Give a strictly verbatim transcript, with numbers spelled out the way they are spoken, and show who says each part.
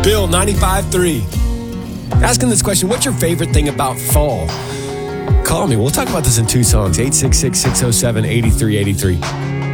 Speaker 1: Bill, ninety-five three. Asking this question, what's your favorite thing about fall? Call me. We'll talk about this in two songs. eight six six, six oh seven, eight three eight three.